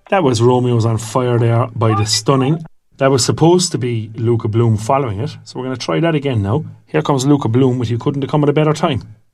That was Romeo's on Fire there by The Stunning. That was supposed to be Luca Bloom following it. So we're going to try that again now. Here comes Luca Bloom with You Couldn't Have Come at a Better Time.